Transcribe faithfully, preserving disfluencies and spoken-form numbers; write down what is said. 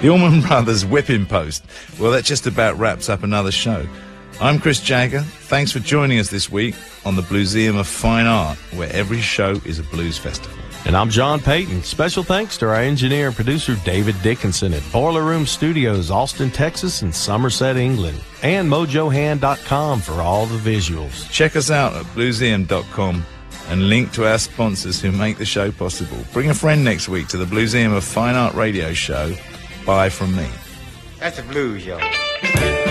The Allman Brothers Whipping Post. Well, that just about wraps up another show. I'm Chris Jagger. Thanks for joining us this week on the Blueseum of Fine Art, where every show is a blues festival. And I'm John Payton. Special thanks to our engineer and producer, David Dickinson, at Boiler Room Studios, Austin, Texas, and Somerset, England, and mojo hand dot com for all the visuals. Check us out at blueseum dot com and link to our sponsors who make the show possible. Bring a friend next week to the Blueseum of Fine Art radio show. Bye from me. That's a blues, y'all.